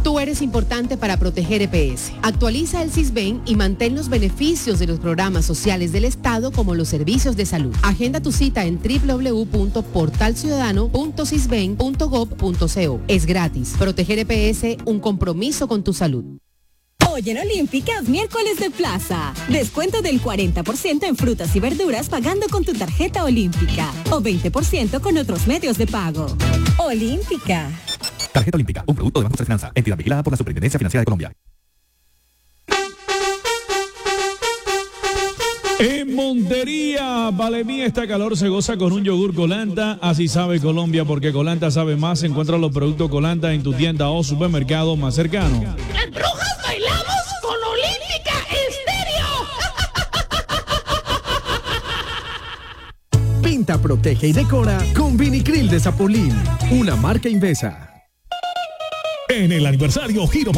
Tú eres importante para proteger EPS. Actualiza el Sisbén y mantén los beneficios de los programas sociales del Estado como los servicios de salud. Agenda tu cita en www.portalciudadano.sisben.gov.co. Es gratis. Proteger EPS, un compromiso con tu salud. Hoy en Olímpicas, miércoles de plaza. Descuento del 40% en frutas y verduras pagando con tu tarjeta Olímpica. O 20% con otros medios de pago. Olímpica. Tarjeta Olímpica, un producto de Banco de Finanza, entidad vigilada por la Superintendencia Financiera de Colombia. En Montería, vale mía, esta calor se goza con un yogur Colanta. Así sabe Colombia, porque Colanta sabe más. Encuentra los productos Colanta en tu tienda o supermercado más cercano. ¡Las brujas bailamos con Olímpica Estéreo! Pinta, protege y decora con Vinicril de Zapolín, una marca Invesa. En el aniversario Giro